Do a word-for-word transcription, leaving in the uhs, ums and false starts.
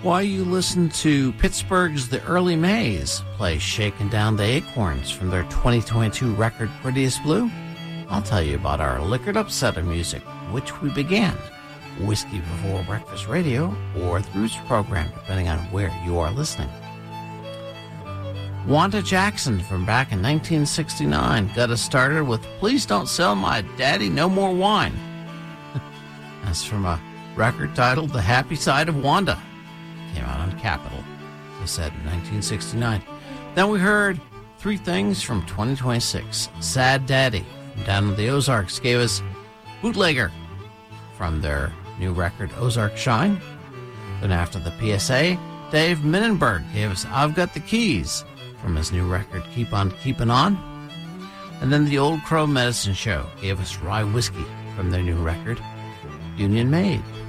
While you listen to Pittsburgh's The Early Mays play Shaking Down the Acorns from their twenty twenty-two record Prettiest Blue, I'll tell you about our liquored up set of music, which we began Whiskey Before Breakfast Radio or the Roots program, depending on where you are listening. Wanda Jackson from back in nineteen sixty-nine got us started with Please Don't Sell My Daddy No More Wine. That's from a record titled The Happy Side of Wanda. Came out on Capitol, as I said, in nineteen sixty-nine. Then we heard Three Things from twenty twenty-six. Sad Daddy from down in the Ozarks gave us Bootlegger from their new record Ozark Shine. Then after the P S A, Dave Minenberg gave us I've Got the Keys from his new record Keep On Keepin' On. And then the Old Crow Medicine Show gave us Rye Whiskey from their new record Union Made.